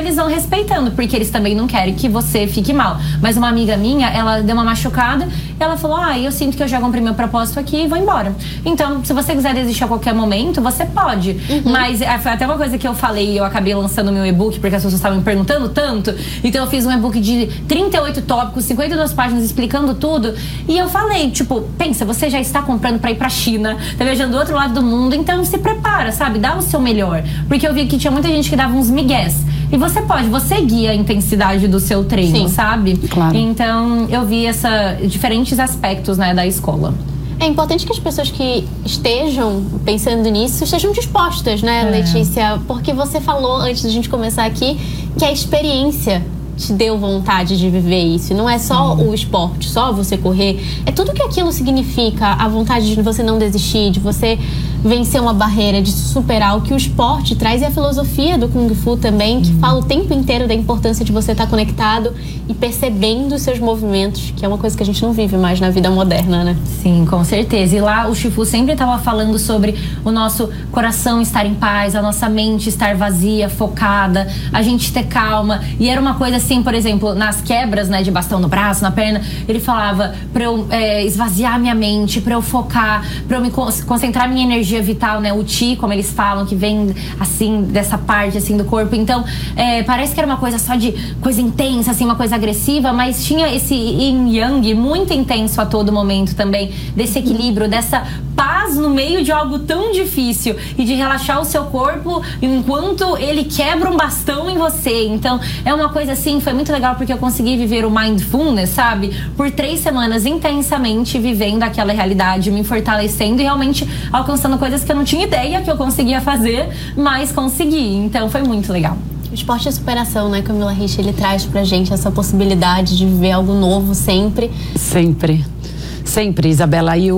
eles vão respeitando, porque eles também não querem que você fique mal. Mas uma amiga minha, ela deu uma machucada, ela falou, eu sinto que eu já cumpri meu propósito aqui e vou embora. Então, se você quiser desistir a qualquer momento, você pode. Mas foi até uma coisa que eu falei, e eu acabei lançando meu e-book, porque as pessoas estavam me perguntando tanto. Então eu fiz um e-book de 38 tópicos, 52 páginas explicando tudo. E eu falei, tipo, pensa, você já está comprando pra ir pra China, tá viajando do outro lado do mundo, então se prepara, sabe? Dá o seu melhor. Porque eu vi que tinha muita gente que dava uns migués. E você guia a intensidade do seu treino, sim, sabe? Claro. Então eu vi diferentes aspectos, né, da escola. É importante que as pessoas que estejam pensando nisso estejam dispostas, né, Letícia? Porque você falou, antes da gente começar aqui, que a experiência te deu vontade de viver isso. Não é só o esporte, só você correr. É tudo que aquilo significa, a vontade de você não desistir, de você vencer uma barreira, de superar o que o esporte traz, e a filosofia do Kung Fu também, que fala o tempo inteiro da importância de você estar conectado e percebendo os seus movimentos, que é uma coisa que a gente não vive mais na vida moderna, né? Sim, com certeza. E lá o Shifu sempre estava falando sobre o nosso coração estar em paz, a nossa mente estar vazia, focada, a gente ter calma. E era uma coisa assim, por exemplo, nas quebras, né, de bastão no braço, na perna, ele falava pra eu esvaziar minha mente, pra eu focar, pra eu me concentrar minha energia vital, né, o Qi, como eles falam, que vem assim, dessa parte assim do corpo. Então, parece que era uma coisa só de coisa intensa, assim, uma coisa agressiva, mas tinha esse yin yang muito intenso a todo momento também, desse equilíbrio, dessa paz no meio de algo tão difícil e de relaxar o seu corpo enquanto ele quebra um bastão em você. Então, é uma coisa assim, foi muito legal porque eu consegui viver o mindfulness, sabe? Por 3 semanas intensamente vivendo aquela realidade, me fortalecendo e realmente alcançando coisas que eu não tinha ideia que eu conseguia fazer, mas consegui. Então, foi muito legal. O esporte é superação, né, Camila Rich? Ele traz pra gente essa possibilidade de viver algo novo sempre. Sempre. Sempre, Isabela. E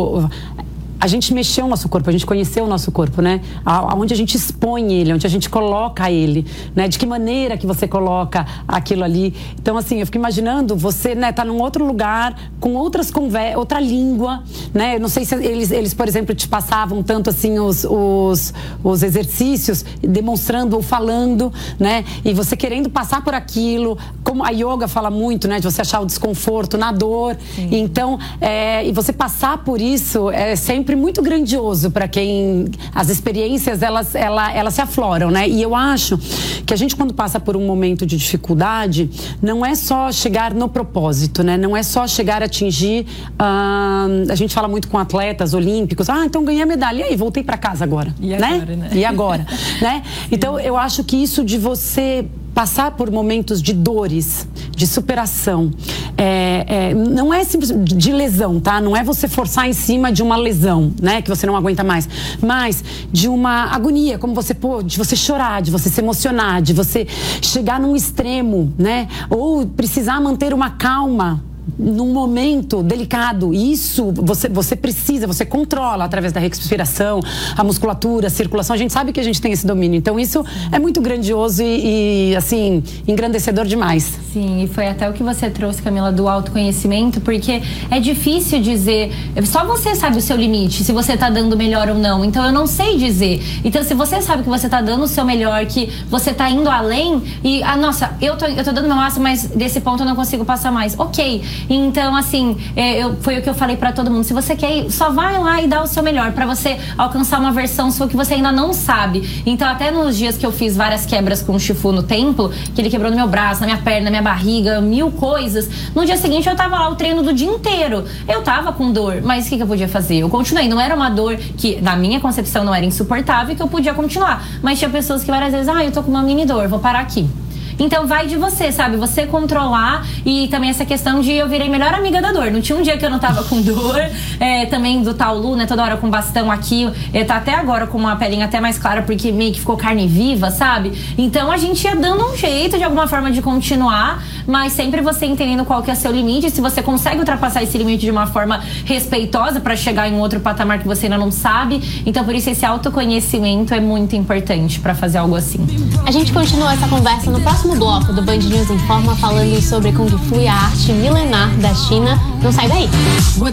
a gente mexeu o nosso corpo, a gente conheceu o nosso corpo, né? Onde a gente expõe ele, onde a gente coloca ele, né? De que maneira que você coloca aquilo ali. Então, assim, eu fico imaginando você, né, tá num outro lugar, com outras conversas, outra língua, né? Eu não sei se eles, por exemplo, te passavam tanto assim os exercícios, demonstrando ou falando, né? E você querendo passar por aquilo, como a yoga fala muito, né? De você achar o desconforto na dor. Então, e você passar por isso é sempre muito grandioso para quem as experiências elas se afloram, né? E eu acho que a gente, quando passa por um momento de dificuldade, não é só chegar no propósito, né? Não é só chegar a atingir. A gente fala muito com atletas olímpicos, então ganhei a medalha, e aí voltei para casa agora, e agora, né? E agora, né? Então eu acho que isso de você passar por momentos de dores, de superação, não é simplesmente de lesão, tá? Não é você forçar em cima de uma lesão, né? Que você não aguenta mais, mas de uma agonia, como de você chorar, de você se emocionar, de você chegar num extremo, né? Ou precisar manter uma calma num momento delicado. Isso você precisa, você controla através da respiração, a musculatura, a circulação. A gente sabe que a gente tem esse domínio. Então isso é muito grandioso e assim, engrandecedor demais. Sim, e foi até o que você trouxe, Camila, do autoconhecimento, porque é difícil dizer, só você sabe o seu limite, se você tá dando melhor ou não. Então eu não sei dizer. Então se você sabe que você tá dando o seu melhor, que você tá indo além e, nossa, eu tô dando meu máximo, mas desse ponto eu não consigo passar mais. Ok. Então, assim, foi o que eu falei pra todo mundo. Se você quer ir, só vai lá e dá o seu melhor pra você alcançar uma versão sua que você ainda não sabe. Então, até nos dias que eu fiz várias quebras com o Shifu no templo, que ele quebrou no meu braço, na minha perna, na minha barriga, 1000 coisas. No dia seguinte, eu tava lá o treino do dia inteiro. Eu tava com dor, mas o que eu podia fazer? Eu continuei. Não era uma dor que, na minha concepção, não era insuportável e que eu podia continuar. Mas tinha pessoas que várias vezes, eu tô com uma mini dor, vou parar aqui. Então vai de você, sabe? Você controlar. E também essa questão de eu virei melhor amiga da dor. Não tinha um dia que eu não tava com dor. Também do Taolu, né? Toda hora com bastão aqui. Tá até agora com uma pelinha até mais clara, porque meio que ficou carne viva, sabe? Então a gente ia dando um jeito de alguma forma de continuar, mas sempre você entendendo qual que é o seu limite. Se você consegue ultrapassar esse limite de uma forma respeitosa pra chegar em um outro patamar que você ainda não sabe. Então por isso esse autoconhecimento é muito importante pra fazer algo assim. A gente continua essa conversa no próximo bloco do Band News Informa, falando sobre Kung Fu e a arte milenar da China. Não sai daí!